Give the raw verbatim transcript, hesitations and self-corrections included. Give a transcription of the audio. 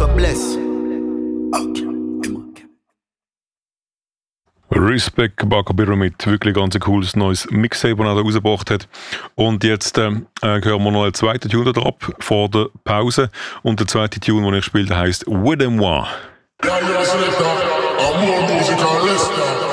so bless. Okay. Respect Bakabiro mit wirklich ganz ein cooles neues Mixtape, das er da rausgebracht hat. Und jetzt äh, hören wir noch einen zweiten Tune da drauf vor der Pause. Und der zweite Tune, den ich spiele, heisst With Moi. Ja, ja, Selector, I'm more musical, less